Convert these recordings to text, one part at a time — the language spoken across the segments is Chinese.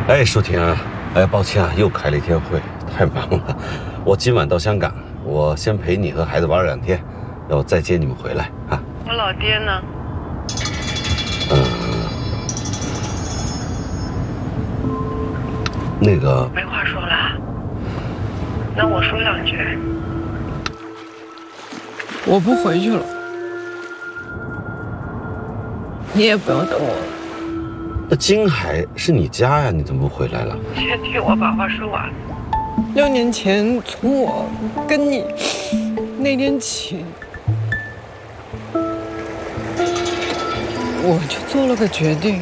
哎，舒婷啊，哎，抱歉啊，又开了一天会，太忙了。我今晚到香港，我先陪你和孩子玩2天，然后再接你们回来啊。 我老爹呢？ 那个没话说了。那我说2句。我不回去了，你也不用等我了。 那京海是你家呀，你怎么不回来了？ 先听我把话说完。6年前，从我跟你那天起，我就做了个决定，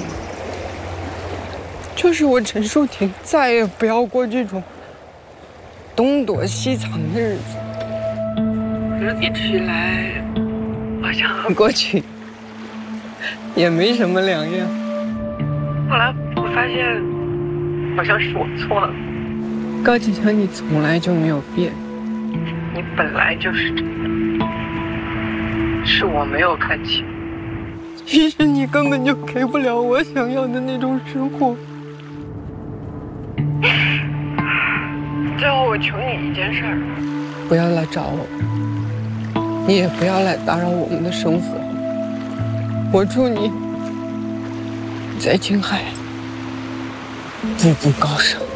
就是我陈淑婷再也不要过这种东躲西藏的日子。一直以来，好像和过去也没什么两样。后来我发现，好像是我错了。高启强，你从来就没有变，你本来就是这样，是我没有看清。其实你根本就给不了我想要的那种生活。最后，我求你一件事儿，不要来找我，你也不要来打扰我们的生活。我祝你在青海步步高升。